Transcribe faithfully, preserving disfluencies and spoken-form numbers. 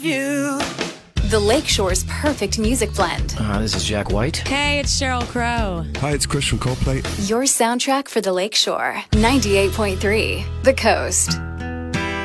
You. The Lakeshore's perfect music blend. Uh, this is Jack White. Hey, it's Sheryl Crow. Hi, it's Chris from Coldplay. Your soundtrack for the Lakeshore. ninety-eight point three, The Coast.